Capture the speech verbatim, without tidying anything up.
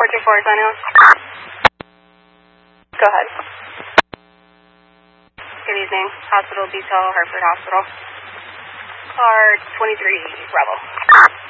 four two four, San Luis. Go ahead. Good evening. Hospital detail, Hartford Hospital. Car twenty-three, Bravo.